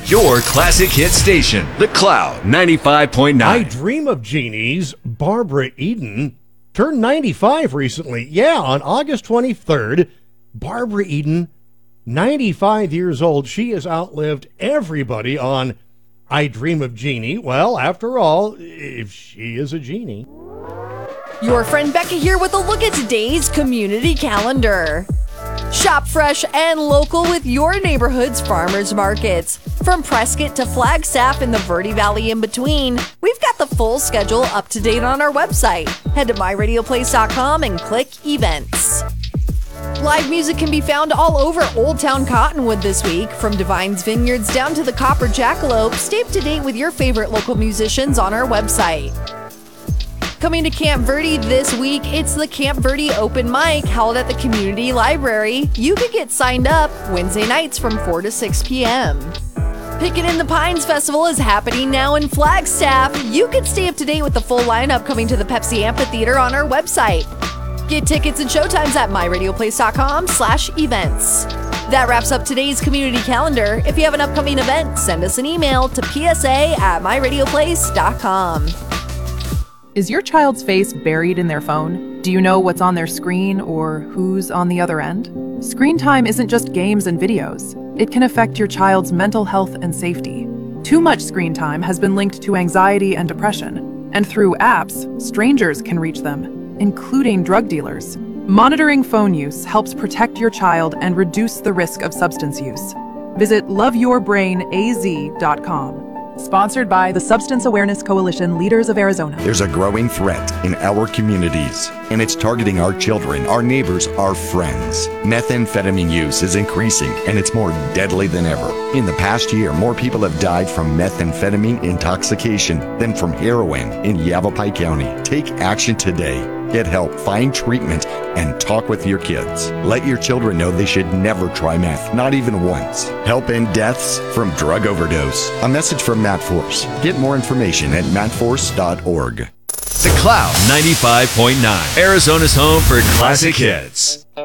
Your classic hit station, The Cloud 95.9. I Dream of Genies, Barbara Eden, turned 95 recently. Yeah, on August 23rd, Barbara Eden, 95 years old. She has outlived everybody on I Dream of Jeannie. Well, after all, if she is a genie. Your friend Becca here with a look at today's community calendar. Shop fresh and local with your neighborhood's farmers markets. From Prescott to Flagstaff and the Verde Valley in between, we've got the full schedule up to date on our website. Head to myradioplace.com and click events. Live music can be found all over Old Town Cottonwood this week. From Divine's Vineyards down to the Copper Jackalope, stay up to date with your favorite local musicians on our website. Coming to Camp Verde this week, it's the Camp Verde Open Mic held at the Community Library. You can get signed up Wednesday nights from 4 to 6 p.m. Pickin' in the Pines Festival is happening now in Flagstaff. You can stay up to date with the full lineup coming to the Pepsi Amphitheater on our website. Get tickets and showtimes at myradioplace.com/events. That wraps up today's community calendar. If you have an upcoming event, send us an email to psa@myradioplace.com. Is your child's face buried in their phone? Do you know what's on their screen or who's on the other end? Screen time isn't just games and videos. It can affect your child's mental health and safety. Too much screen time has been linked to anxiety and depression, and through apps, strangers can reach them, including drug dealers. Monitoring phone use helps protect your child and reduce the risk of substance use. Visit loveyourbrainaz.com. Sponsored by the Substance Awareness Coalition Leaders of Arizona. There's a growing threat in our communities, and it's targeting our children, our neighbors, our friends. Methamphetamine use is increasing, and it's more deadly than ever. In the past year, more people have died from methamphetamine intoxication than from heroin in Yavapai County. Take action today. Get help, find treatment, and talk with your kids. Let your children know they should never try meth, not even once. Help end deaths from drug overdose. A message from Matt Force. Get more information at mattforce.org. The Cloud 95.9, Arizona's home for classic hits.